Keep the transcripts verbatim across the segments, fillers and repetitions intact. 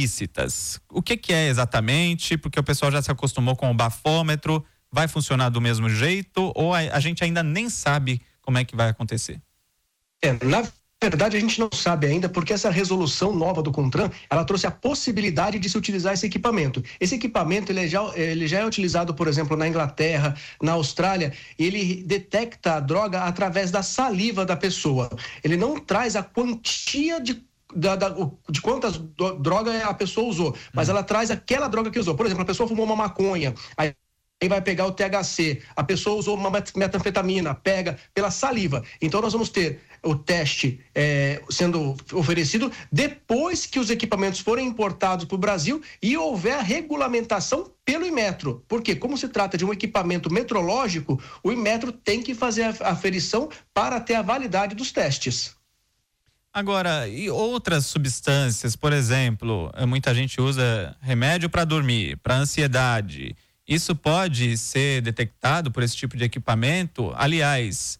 ilícitas. O que que é exatamente? Porque o pessoal já se acostumou com o bafômetro. Vai funcionar do mesmo jeito ou a, a gente ainda nem sabe como é que vai acontecer? É, na verdade a gente não sabe ainda, porque essa resolução nova do CONTRAN, ela trouxe a possibilidade de se utilizar esse equipamento. Esse equipamento, ele já, ele já é utilizado, por exemplo, na Inglaterra, na Austrália, ele detecta a droga através da saliva da pessoa. Ele não traz a quantia de Da, da, de quantas do, drogas a pessoa usou, mas ela traz aquela droga que usou. Por exemplo, a pessoa fumou uma maconha, aí Aí vai pegar o T H C, a pessoa usou uma metanfetamina, pega pela saliva. Então nós vamos ter o teste é, sendo oferecido depois que os equipamentos forem importados para o Brasil e houver a regulamentação pelo Inmetro. Porque como se trata de um equipamento metrológico, o Inmetro tem que fazer a aferição para ter a validade dos testes. Agora, e outras substâncias, por exemplo, muita gente usa remédio para dormir, para ansiedade. Isso pode ser detectado por esse tipo de equipamento? Aliás,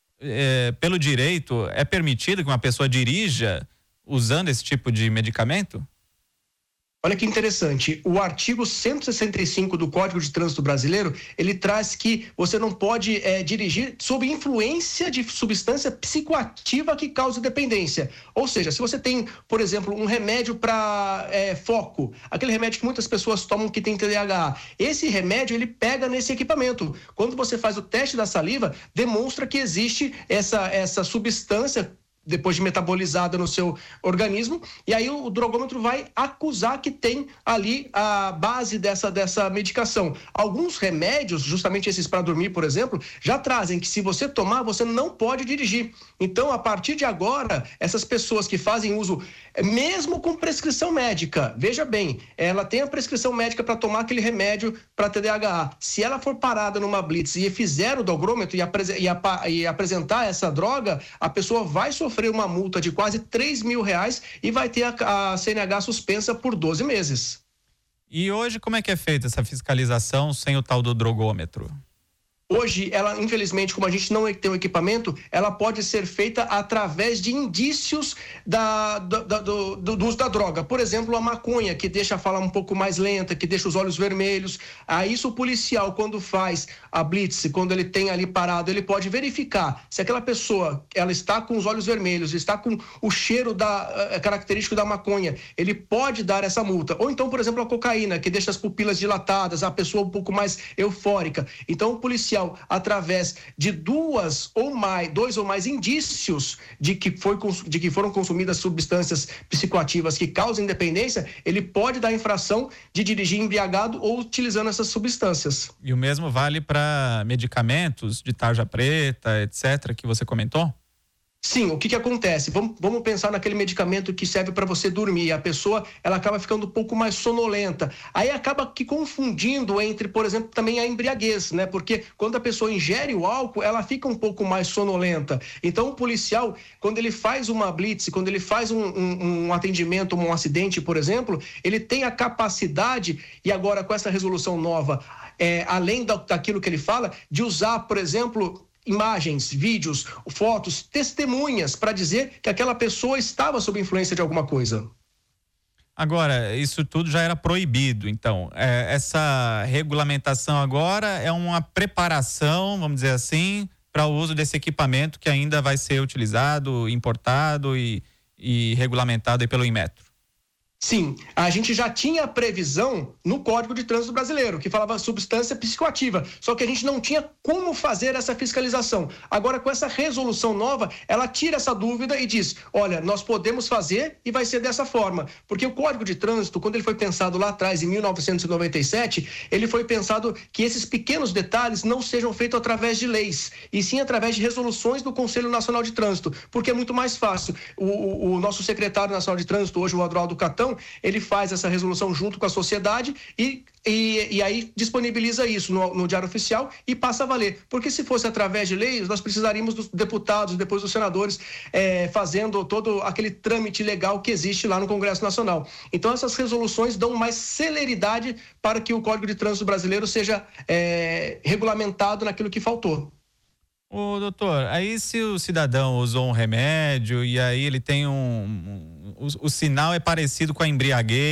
é, pelo direito, é permitido que uma pessoa dirija usando esse tipo de medicamento? Olha que interessante, o artigo cento e sessenta e cinco do Código de Trânsito Brasileiro, ele traz que você não pode é, dirigir sob influência de substância psicoativa que cause dependência. Ou seja, se você tem, por exemplo, um remédio para é, foco, aquele remédio que muitas pessoas tomam que tem T D A H, esse remédio ele pega nesse equipamento. Quando você faz o teste da saliva, demonstra que existe essa, essa substância depois de metabolizada no seu organismo, e aí o, o drogômetro vai acusar que tem ali a base dessa, dessa medicação. Alguns remédios, justamente esses para dormir, por exemplo, já trazem que se você tomar, você não pode dirigir. Então, a partir de agora, essas pessoas que fazem uso, mesmo com prescrição médica, veja bem, ela tem a prescrição médica para tomar aquele remédio para T D A H. Se ela for parada numa blitz e fizer o drogômetro e, apres- e, ap- e apresentar essa droga, a pessoa vai sofrer uma multa de quase três mil reais e vai ter a, a C N H suspensa por doze meses. E hoje como é que é feita essa fiscalização sem o tal do drogômetro? Hoje, ela, infelizmente, como a gente não tem o equipamento, ela pode ser feita através de indícios da, da, da, do, do uso da droga. Por exemplo, a maconha, que deixa a fala um pouco mais lenta, que deixa os olhos vermelhos. Aí, isso o policial, quando faz a blitz, quando ele tem ali parado, ele pode verificar se aquela pessoa, ela está com os olhos vermelhos, está com o cheiro da, uh, característico da maconha, ele pode dar essa multa. Ou então, por exemplo, a cocaína, que deixa as pupilas dilatadas, a pessoa um pouco mais eufórica. Então, o policial, através de duas ou mais, dois ou mais indícios de que, foi, de que foram consumidas substâncias psicoativas que causam dependência, ele pode dar infração de dirigir embriagado ou utilizando essas substâncias. E o mesmo vale para medicamentos de tarja preta, etcétera, que você comentou? Sim, o que que acontece? Vamos, vamos pensar naquele medicamento que serve para você dormir. A pessoa, ela acaba ficando um pouco mais sonolenta. Aí acaba que confundindo entre, por exemplo, também a embriaguez, né? Porque quando a pessoa ingere o álcool, ela fica um pouco mais sonolenta. Então, o policial, quando ele faz uma blitz, quando ele faz um, um, um atendimento, um acidente, por exemplo, ele tem a capacidade, e agora com essa resolução nova, é, além da, daquilo que ele fala, de usar, por exemplo, imagens, vídeos, fotos, testemunhas para dizer que aquela pessoa estava sob influência de alguma coisa. Agora, isso tudo já era proibido, então, é, essa regulamentação agora é uma preparação, vamos dizer assim, para o uso desse equipamento que ainda vai ser utilizado, importado e, e regulamentado aí pelo Inmetro. Sim, a gente já tinha a previsão no Código de Trânsito Brasileiro, que falava substância psicoativa, só que a gente não tinha como fazer essa fiscalização. Agora, com essa resolução nova, ela tira essa dúvida e diz, olha, nós podemos fazer e vai ser dessa forma, porque o Código de Trânsito, quando ele foi pensado lá atrás, em mil novecentos e noventa e sete, ele foi pensado que esses pequenos detalhes não sejam feitos através de leis, e sim através de resoluções do Conselho Nacional de Trânsito, porque é muito mais fácil. O, o, o nosso secretário nacional de Trânsito, hoje o Adroaldo Catão, ele faz essa resolução junto com a sociedade e, e, e aí disponibiliza isso no, no Diário Oficial e passa a valer. Porque se fosse através de leis, nós precisaríamos dos deputados, depois dos senadores, é, fazendo todo aquele trâmite legal que existe lá no Congresso Nacional. Então, essas resoluções dão mais celeridade para que o Código de Trânsito Brasileiro seja é, regulamentado naquilo que faltou. Ô, doutor, aí se o cidadão usou um remédio e aí ele tem um, um o, o sinal é parecido com a embriaguez,